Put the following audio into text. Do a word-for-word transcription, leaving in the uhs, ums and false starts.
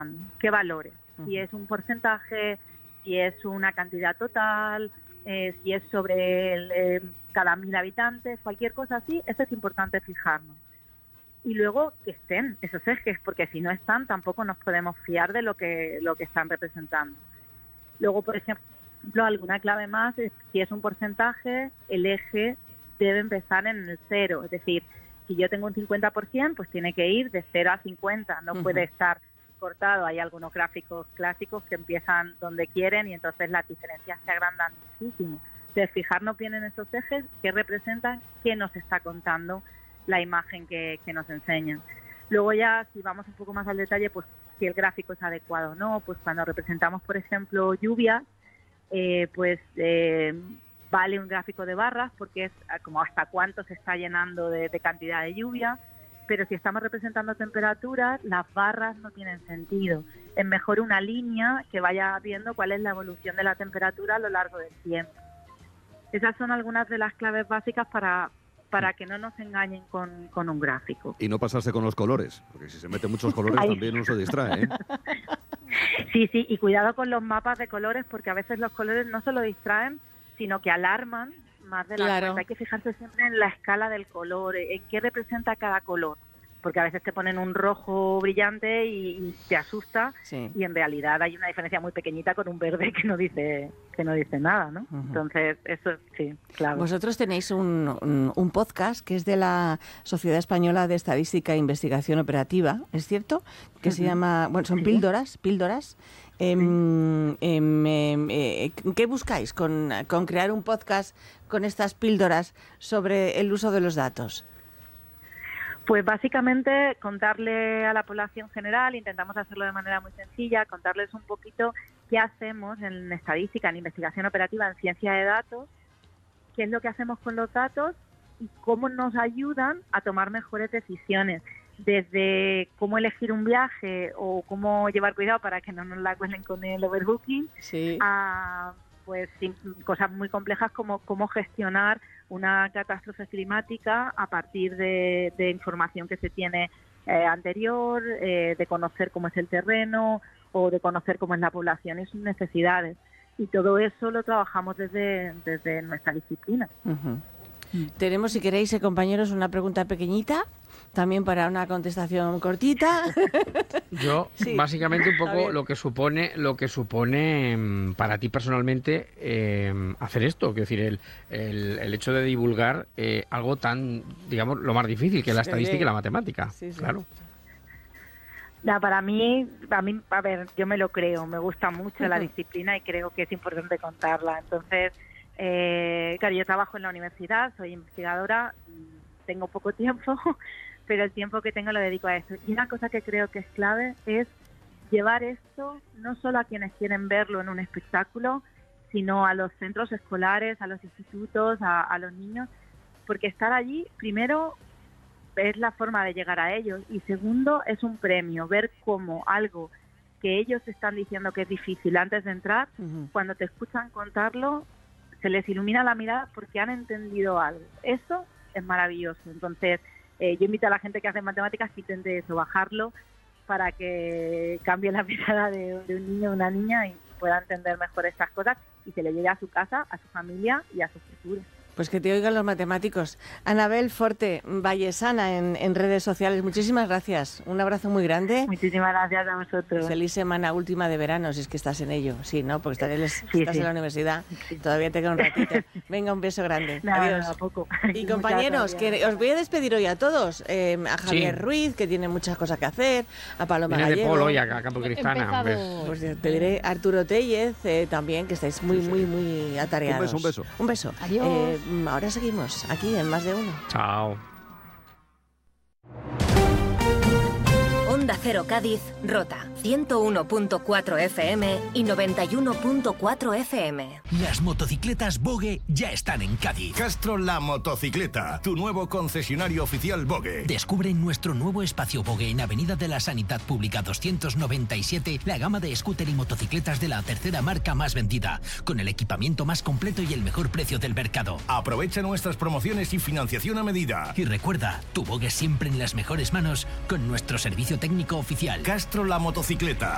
qué valores, si es un porcentaje, si es una cantidad total, eh, si es sobre el, eh, cada mil habitantes, cualquier cosa así, eso es importante fijarnos. Y luego que estén esos ejes, porque si no están tampoco nos podemos fiar de lo que, lo que están representando. Luego, por ejemplo, alguna clave más es si es un porcentaje, el eje debe empezar en el cero, es decir, si yo tengo un cincuenta por ciento, pues tiene que ir de cero a cincuenta, no uh-huh. puede estar cortado. Hay algunos gráficos clásicos que empiezan donde quieren y entonces las diferencias se agrandan muchísimo. Entonces, fijarnos bien en esos ejes que representan qué nos está contando la imagen que, que nos enseñan. Luego ya, si vamos un poco más al detalle, pues si el gráfico es adecuado o no, pues cuando representamos, por ejemplo, lluvias, eh, pues eh, vale un gráfico de barras porque es como hasta cuánto se está llenando de, de cantidad de lluvia, pero si estamos representando temperaturas, las barras no tienen sentido. Es mejor una línea que vaya viendo cuál es la evolución de la temperatura a lo largo del tiempo. Esas son algunas de las claves básicas para, para que no nos engañen con, con un gráfico. Y no pasarse con los colores, porque si se meten muchos colores también uno se distrae, ¿eh? Sí, sí, y cuidado con los mapas de colores, porque a veces los colores no solo distraen, sino que alarman más de la Claro. cuenta. Hay que fijarse siempre en la escala del color, en qué representa cada color, porque a veces te ponen un rojo brillante y, y te asusta, Sí. y en realidad hay una diferencia muy pequeñita con un verde que no dice que no dice nada, ¿no? Uh-huh. Entonces, eso sí, claro. Vosotros tenéis un, un, un podcast que es de la Sociedad Española de Estadística e Investigación Operativa, ¿es cierto? Que uh-huh. se llama, bueno, son píldoras, píldoras. Eh, eh, eh, ¿Qué buscáis con, con crear un podcast con estas píldoras sobre el uso de los datos? Pues básicamente contarle a la población general, intentamos hacerlo de manera muy sencilla, contarles un poquito qué hacemos en estadística, en investigación operativa, en ciencia de datos, qué es lo que hacemos con los datos y cómo nos ayudan a tomar mejores decisiones, desde cómo elegir un viaje o cómo llevar cuidado para que no nos la cuelen con el overbooking, sí. a pues sí, cosas muy complejas como cómo gestionar una catástrofe climática a partir de, de información que se tiene eh, anterior, eh, de conocer cómo es el terreno o de conocer cómo es la población y sus necesidades. Y todo eso lo trabajamos desde, desde nuestra disciplina. Uh-huh. Mm. Tenemos, si queréis, eh, compañeros, una pregunta pequeñita, también para una contestación cortita. Yo, sí. básicamente, un poco lo que supone, lo que supone para ti personalmente eh, hacer esto, es decir, el, el, el hecho de divulgar eh, algo tan, digamos, lo más difícil que es la estadística sí. y la matemática. Sí, sí. Claro. Ya, para mí, a mí, a ver, yo me lo creo, me gusta mucho uh-huh. la disciplina y creo que es importante contarla. Entonces, eh, claro, yo trabajo en la universidad, soy investigadora, tengo poco tiempo, pero el tiempo que tengo lo dedico a esto. Y una cosa que creo que es clave es llevar esto no solo a quienes quieren verlo en un espectáculo, sino a los centros escolares, a los institutos, a, a los niños, porque estar allí, primero, es la forma de llegar a ellos, y segundo, es un premio, ver cómo algo que ellos están diciendo que es difícil antes de entrar, uh-huh. cuando te escuchan contarlo, se les ilumina la mirada porque han entendido algo. Eso es maravilloso. Entonces, eh, yo invito a la gente que hace matemáticas que intente eso, bajarlo para que cambie la mirada de, de un niño o una niña y pueda entender mejor estas cosas y se le llegue a su casa, a su familia y a su futuro. Pues que te oigan los matemáticos. Anabel Forte, Vallesana en, en redes sociales, muchísimas gracias. Un abrazo muy grande. Muchísimas gracias a vosotros. Feliz semana última de verano, si es que estás en ello. Sí, ¿no? Porque estás, sí, estás sí. en la universidad. Sí. Todavía te queda un ratito. Venga, un beso grande. No, adiós. No, a poco. Y compañeros, que os voy a despedir hoy a todos. Eh, a Javier sí. Ruiz, que tiene muchas cosas que hacer. A Paloma Viene Gallego. de Polo y a Campo Cristana. Pues te diré a Arturo Tellez eh, también, que estáis muy, sí, sí. muy, muy atareados. Un beso, un beso. Un beso. Adiós. Eh, ahora seguimos aquí en Más de Uno. Chao. Onda Cero Cádiz, Rota, ciento uno punto cuatro F M y noventa y uno punto cuatro F M. Las motocicletas Bogue ya están en Cádiz. Castro La Motocicleta, tu nuevo concesionario oficial Bogue. Descubre nuestro nuevo espacio Bogue en Avenida de la Sanidad Pública doscientos noventa y siete la gama de scooter y motocicletas de la tercera marca más vendida, con el equipamiento más completo y el mejor precio del mercado. Aprovecha nuestras promociones y financiación a medida. Y recuerda, tu Bogue siempre en las mejores manos con nuestro servicio técnico oficial. Castro La Motocicleta.